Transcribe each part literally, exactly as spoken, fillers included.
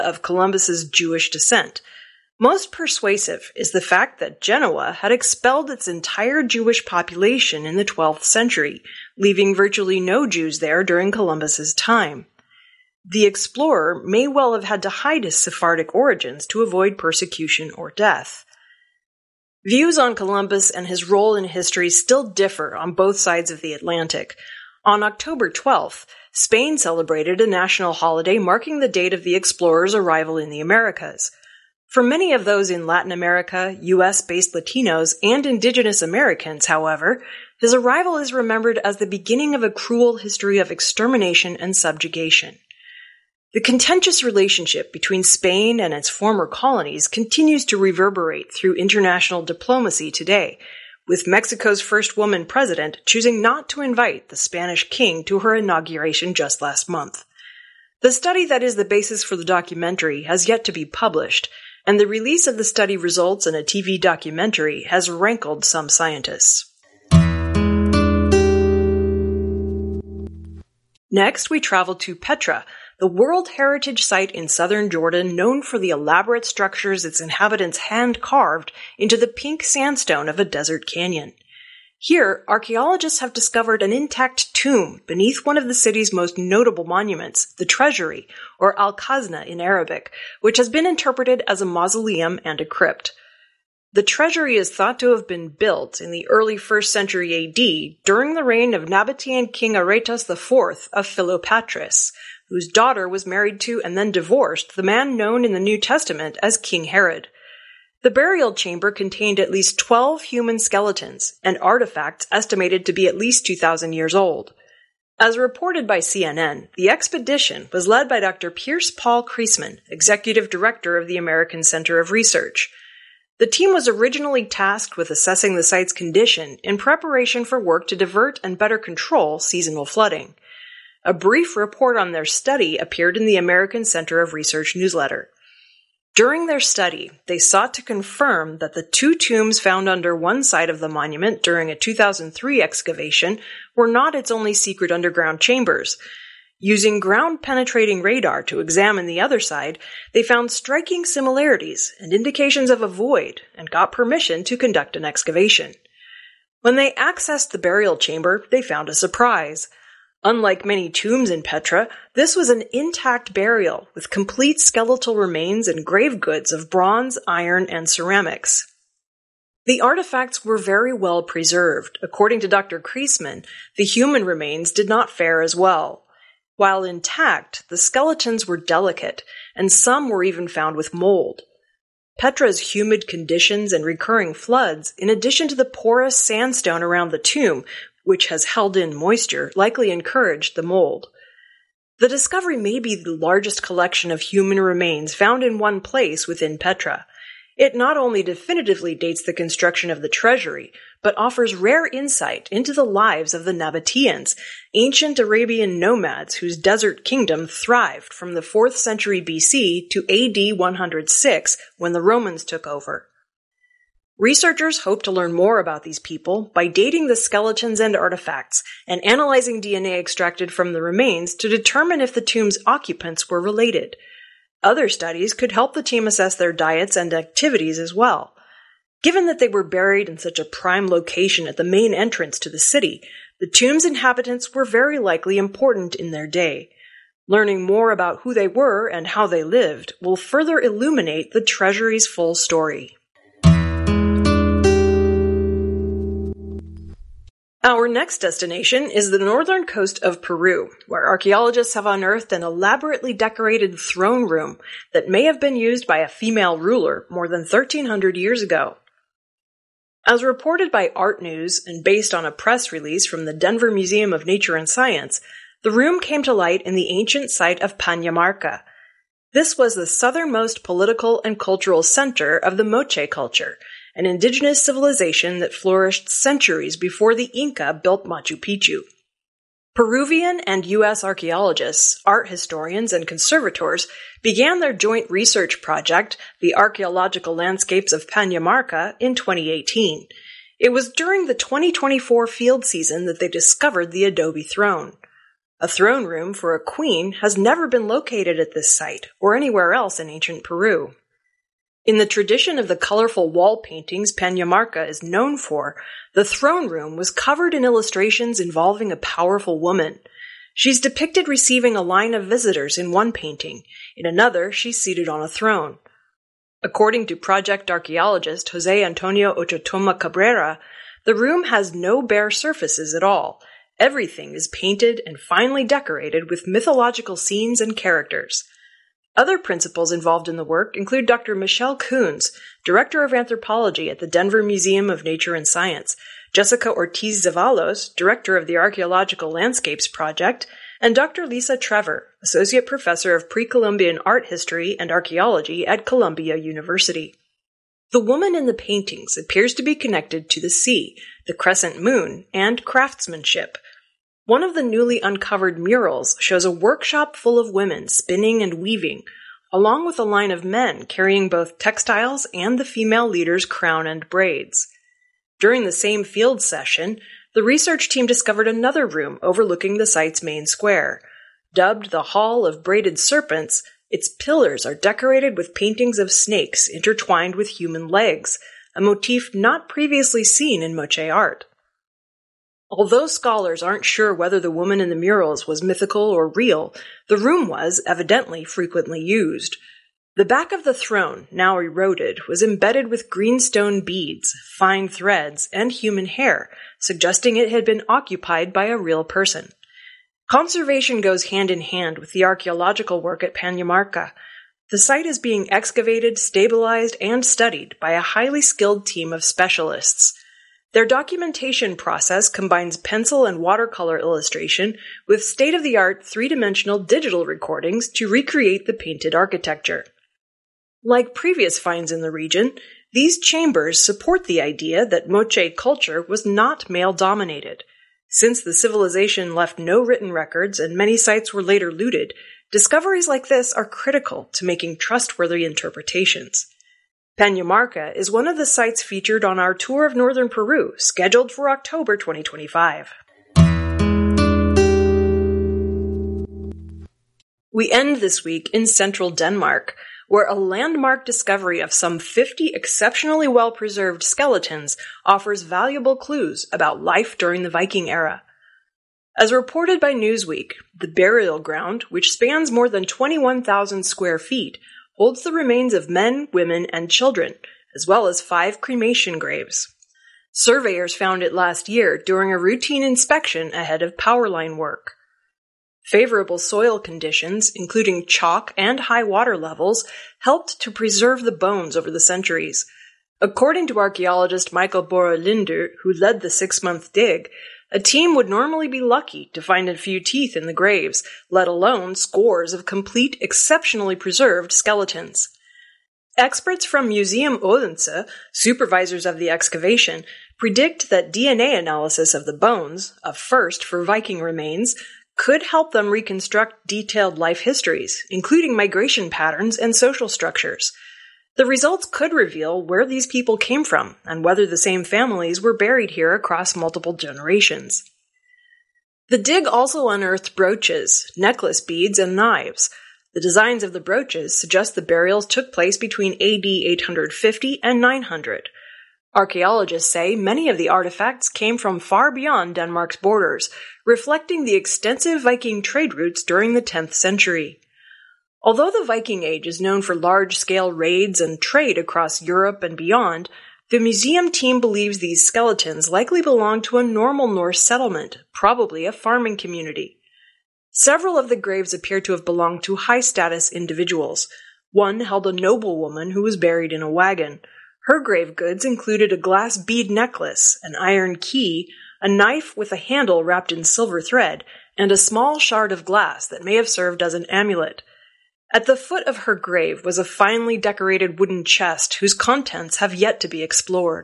of Columbus's Jewish descent. Most persuasive is the fact that Genoa had expelled its entire Jewish population in the twelfth century, leaving virtually no Jews there during Columbus's time. The explorer may well have had to hide his Sephardic origins to avoid persecution or death. Views on Columbus and his role in history still differ on both sides of the Atlantic. On October twelfth, Spain celebrated a national holiday marking the date of the explorer's arrival in the Americas. For many of those in Latin America, U S-based Latinos, and indigenous Americans, however, his arrival is remembered as the beginning of a cruel history of extermination and subjugation. The contentious relationship between Spain and its former colonies continues to reverberate through international diplomacy today, with Mexico's first woman president choosing not to invite the Spanish king to her inauguration just last month. The study that is the basis for the documentary has yet to be published, and the release of the study results in a T V documentary has rankled some scientists. Next, we travel to Petra, the World Heritage Site in southern Jordan known for the elaborate structures its inhabitants hand-carved into the pink sandstone of a desert canyon. Here, archaeologists have discovered an intact tomb beneath one of the city's most notable monuments, the Treasury, or Al-Khazna in Arabic, which has been interpreted as a mausoleum and a crypt. The treasury is thought to have been built in the early first century A D during the reign of Nabatean king Aretas the fourth of Philopatris, whose daughter was married to and then divorced the man known in the New Testament as King Herod. The burial chamber contained at least twelve human skeletons and artifacts estimated to be at least two thousand years old. As reported by C N N, the expedition was led by Doctor Pierce Paul Kriesman, executive director of the American Center of Research. The team was originally tasked with assessing the site's condition in preparation for work to divert and better control seasonal flooding. A brief report on their study appeared in the American Center of Research newsletter. During their study, they sought to confirm that the two tombs found under one side of the monument during a two thousand three excavation were not its only secret underground chambers. Using ground-penetrating radar to examine the other side, they found striking similarities and indications of a void and got permission to conduct an excavation. When they accessed the burial chamber, they found a surprise. Unlike many tombs in Petra, this was an intact burial with complete skeletal remains and grave goods of bronze, iron, and ceramics. The artifacts were very well preserved. According to Doctor Kriesman, the human remains did not fare as well. While intact, the skeletons were delicate, and some were even found with mold. Petra's humid conditions and recurring floods, in addition to the porous sandstone around the tomb, which has held in moisture, likely encouraged the mold. The discovery may be the largest collection of human remains found in one place within Petra. It not only definitively dates the construction of the treasury, but offers rare insight into the lives of the Nabateans, ancient Arabian nomads whose desert kingdom thrived from the fourth century B C to A D one hundred six when the Romans took over. Researchers hope to learn more about these people by dating the skeletons and artifacts and analyzing D N A extracted from the remains to determine if the tomb's occupants were related. Other studies could help the team assess their diets and activities as well. Given that they were buried in such a prime location at the main entrance to the city, the tomb's inhabitants were very likely important in their day. Learning more about who they were and how they lived will further illuminate the treasury's full story. Our next destination is the northern coast of Peru, where archaeologists have unearthed an elaborately decorated throne room that may have been used by a female ruler more than thirteen hundred years ago. As reported by Art News and based on a press release from the Denver Museum of Nature and Science, the room came to light in the ancient site of Panamarca. This was the southernmost political and cultural center of the Moche culture, an indigenous civilization that flourished centuries before the Inca built Machu Picchu. Peruvian and U S archaeologists, art historians, and conservators began their joint research project, The Archaeological Landscapes of Panamarca, in twenty eighteen. It was during the twenty twenty-four field season that they discovered the adobe throne. A throne room for a queen has never been located at this site or anywhere else in ancient Peru. In the tradition of the colorful wall paintings Peñamarca is known for, the throne room was covered in illustrations involving a powerful woman. She's depicted receiving a line of visitors in one painting. In another, she's seated on a throne. According to project archaeologist Jose Antonio Ochotoma Cabrera, the room has no bare surfaces at all. Everything is painted and finely decorated with mythological scenes and characters. Other principals involved in the work include Doctor Michelle Coons, Director of Anthropology at the Denver Museum of Nature and Science, Jessica Ortiz Zavalos, Director of the Archaeological Landscapes Project, and Doctor Lisa Trevor, Associate Professor of Pre-Columbian Art History and Archaeology at Columbia University. The woman in the paintings appears to be connected to the sea, the crescent moon, and craftsmanship. One of the newly uncovered murals shows a workshop full of women spinning and weaving, along with a line of men carrying both textiles and the female leader's crown and braids. During the same field session, the research team discovered another room overlooking the site's main square. Dubbed the Hall of Braided Serpents, its pillars are decorated with paintings of snakes intertwined with human legs, a motif not previously seen in Moche art. Although scholars aren't sure whether the woman in the murals was mythical or real, the room was, evidently, frequently used. The back of the throne, now eroded, was embedded with greenstone beads, fine threads, and human hair, suggesting it had been occupied by a real person. Conservation goes hand in hand with the archaeological work at Peñamarca. The site is being excavated, stabilized, and studied by a highly skilled team of specialists. Their documentation process combines pencil and watercolor illustration with state-of-the-art three-dimensional digital recordings to recreate the painted architecture. Like previous finds in the region, these chambers support the idea that Moche culture was not male-dominated. Since the civilization left no written records and many sites were later looted, discoveries like this are critical to making trustworthy interpretations. Peñamarca is one of the sites featured on our tour of northern Peru, scheduled for October twenty twenty-five. We end this week in central Denmark, where a landmark discovery of some fifty exceptionally well-preserved skeletons offers valuable clues about life during the Viking era. As reported by Newsweek, the burial ground, which spans more than twenty-one thousand square feet, holds the remains of men, women, and children, as well as five cremation graves. Surveyors found it last year during a routine inspection ahead of power line work. Favorable soil conditions, including chalk and high water levels, helped to preserve the bones over the centuries. According to archaeologist Michael Borelinder, who led the six-month dig, a team would normally be lucky to find a few teeth in the graves, let alone scores of complete, exceptionally preserved skeletons. Experts from Museum Odense, supervisors of the excavation, predict that D N A analysis of the bones, a first for Viking remains, could help them reconstruct detailed life histories, including migration patterns and social structures. The results could reveal where these people came from and whether the same families were buried here across multiple generations. The dig also unearthed brooches, necklace beads, and knives. The designs of the brooches suggest the burials took place between A D eight fifty and nine hundred. Archaeologists say many of the artifacts came from far beyond Denmark's borders, reflecting the extensive Viking trade routes during the tenth century. Although the Viking Age is known for large-scale raids and trade across Europe and beyond, the museum team believes these skeletons likely belong to a normal Norse settlement, probably a farming community. Several of the graves appear to have belonged to high-status individuals. One held a noblewoman who was buried in a wagon. Her grave goods included a glass bead necklace, an iron key, a knife with a handle wrapped in silver thread, and a small shard of glass that may have served as an amulet. At the foot of her grave was a finely decorated wooden chest whose contents have yet to be explored.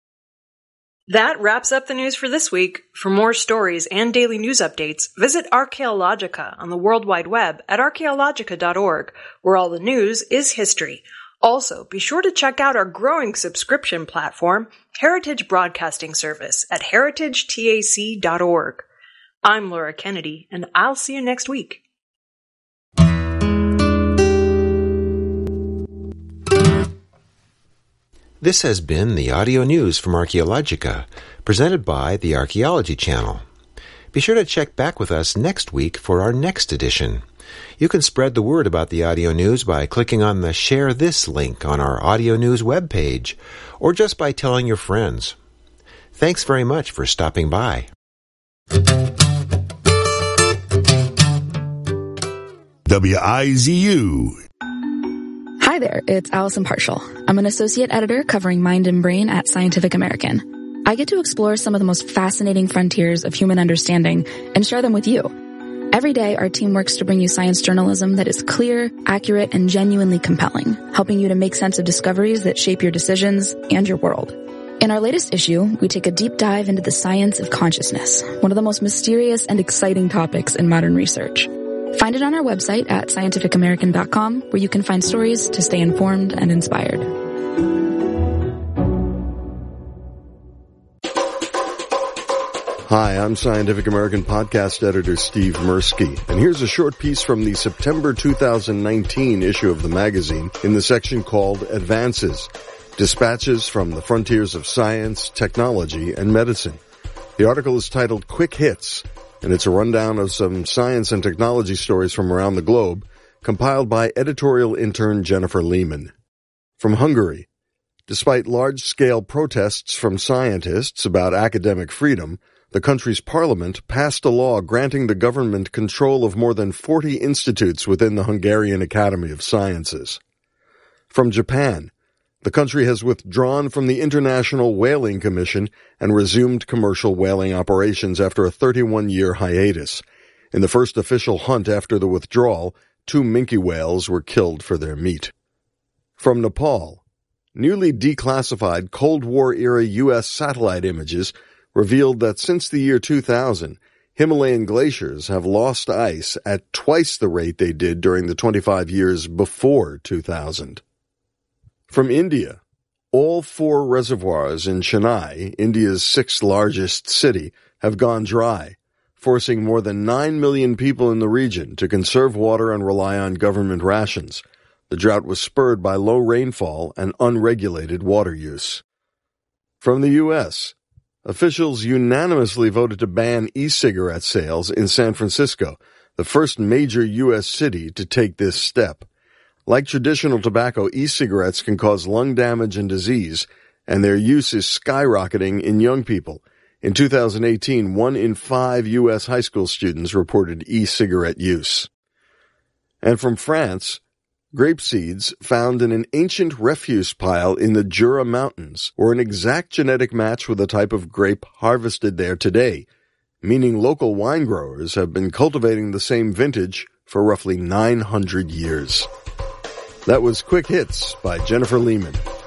That wraps up the news for this week. For more stories and daily news updates, visit Archaeologica on the World Wide Web at archaeologica dot org, where all the news is history. Also, be sure to check out our growing subscription platform, Heritage Broadcasting Service, at heritage tac dot org. I'm Laura Kennedy, and I'll see you next week. This has been the audio news from Archaeologica, presented by the Archaeology Channel. Be sure to check back with us next week for our next edition. You can spread the word about the audio news by clicking on the Share This link on our audio news webpage, or just by telling your friends. Thanks very much for stopping by. W I Z U. Hi there, it's Allison Partial. I'm an associate editor covering Mind and Brain at Scientific American. I get to explore some of the most fascinating frontiers of human understanding and share them with you. Every day, our team works to bring you science journalism that is clear, accurate, and genuinely compelling, helping you to make sense of discoveries that shape your decisions and your world. In our latest issue, we take a deep dive into the science of consciousness, one of the most mysterious and exciting topics in modern research. Find it on our website at scientific american dot com, where you can find stories to stay informed and inspired. Hi, I'm Scientific American podcast editor Steve Mirsky, and here's a short piece from the September two thousand nineteen issue of the magazine in the section called Advances, Dispatches from the Frontiers of Science, Technology, and Medicine. The article is titled Quick Hits, and it's a rundown of some science and technology stories from around the globe, compiled by editorial intern Jennifer Lehman. From Hungary, despite large-scale protests from scientists about academic freedom, the country's parliament passed a law granting the government control of more than forty institutes within the Hungarian Academy of Sciences. From Japan, the country has withdrawn from the International Whaling Commission and resumed commercial whaling operations after a thirty-one-year hiatus. In the first official hunt after the withdrawal, two minke whales were killed for their meat. From Nepal, newly declassified Cold War-era U S satellite images revealed that since the year two thousand, Himalayan glaciers have lost ice at twice the rate they did during the twenty-five years before two thousand. From India, all four reservoirs in Chennai, India's sixth largest city, have gone dry, forcing more than nine million people in the region to conserve water and rely on government rations. The drought was spurred by low rainfall and unregulated water use. From the U S, officials unanimously voted to ban e-cigarette sales in San Francisco, the first major U S city to take this step. Like traditional tobacco, e-cigarettes can cause lung damage and disease, and their use is skyrocketing in young people. In two thousand eighteen, one in five U S high school students reported e-cigarette use. And from France, grape seeds found in an ancient refuse pile in the Jura Mountains were an exact genetic match with the type of grape harvested there today, meaning local wine growers have been cultivating the same vintage for roughly nine hundred years. That was Quick Hits by Jennifer Lehman.